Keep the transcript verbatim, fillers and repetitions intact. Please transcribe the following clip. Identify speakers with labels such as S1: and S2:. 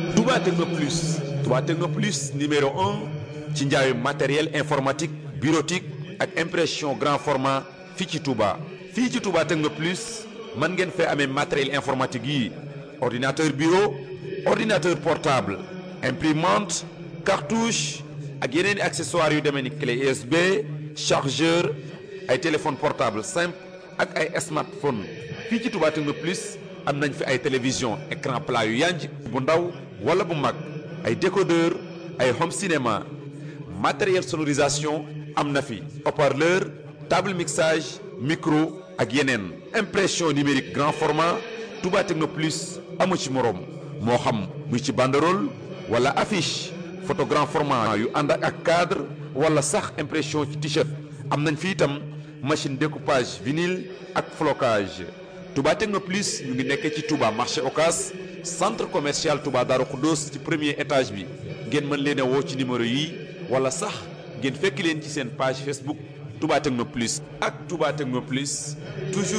S1: Touba Techno Plus Touba Techno Plus numéro un ci njaayu matériel informatique bureautique ak impression grand format fii ci Touba. fii ci Touba Techno Plus mën ngeen fee amee matériel informatique yi ordinateur bureau ordinateur portable imprimante cartouche ak yeneen i accessoires yu demee ni clé U S B chargeur ay téléphone portable simple ak ay smartphone fii ci Touba Techno Plus am nañ fi ay télévision écran plat yu yanj bu ndaw wala bu mag ay décodeur ay home cinéma matériel sonorisation am na fi haut-parleur table mixage micro ak yeneen impression numérique grand format Touba Techno Plus amu ci moroom moo xam muy ci banderole wala affiche photo grand format yu ànd ak cadre wala sax impression ci t-shirt am nañ fi itam machine découpage vinyle ak flocage Touba Techno Plus ñu ngi nekkee ci Touba marché Ocas centre commercial Touba Darou Khoudoss ci premier étage bi ngeen mën leen a woo ci numéro yi wala sax ngeen fekk leen ci seen page Facebook Touba Techno Plus ak Touba Techno Plus toujours